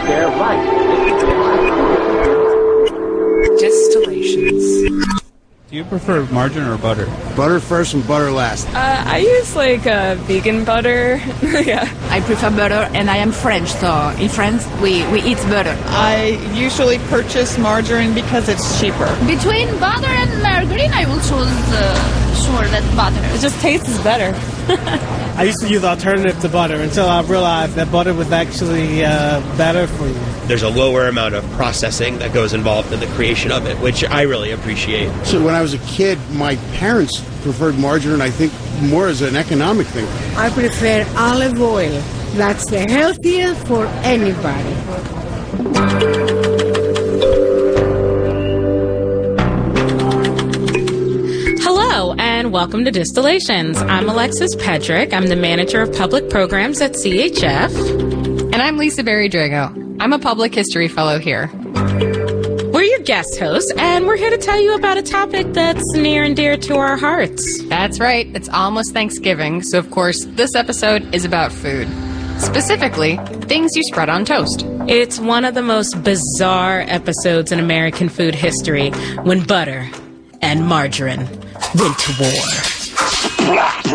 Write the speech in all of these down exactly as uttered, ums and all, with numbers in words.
their right. Distillations. Do you prefer margarine or butter? Butter first and butter last. Uh, I use like uh, vegan butter. Yeah. I prefer butter, and I am French, so in France we, we eat butter. I usually purchase margarine because it's cheaper. Between butter and margarine, I will choose uh, sure that butter. It just tastes better. I used to use alternative to butter until I realized that butter was actually uh, better for you. There's a lower amount of processing that goes involved in the creation of it, which I really appreciate. So when I was a kid, my parents preferred margarine, I think, more as an economic thing. I prefer olive oil. That's the healthiest for anybody. Hello, and welcome to Distillations. I'm Alexis Pedrick. I'm the manager of public programs at C H F. And I'm Lisa Berry-Drago. I'm a public history fellow here. We're your guest hosts, and we're here to tell you about a topic that's near and dear to our hearts. That's right. It's almost Thanksgiving, so of course, this episode is about food. Specifically, things you spread on toast. It's one of the most bizarre episodes in American food history when butter and margarine went to war.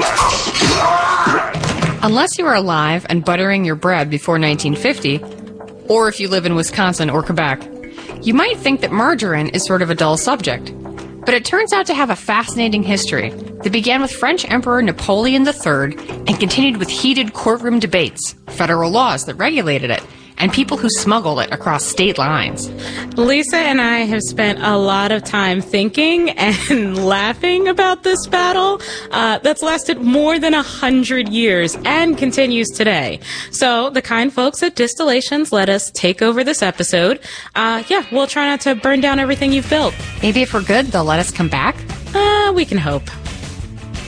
Unless you were alive and buttering your bread before nineteen fifty, or if you live in Wisconsin or Quebec, you might think that margarine is sort of a dull subject. But it turns out to have a fascinating history that began with French Emperor Napoleon the Third and continued with heated courtroom debates, federal laws that regulated it, and people who smuggle it across state lines. Lisa and I have spent a lot of time thinking and laughing about this battle uh, that's lasted more than a hundred years and continues today. So the kind folks at Distillations let us take over this episode. Uh, yeah, we'll try not to burn down everything you've built. Maybe if we're good, they'll let us come back? Uh, we can hope.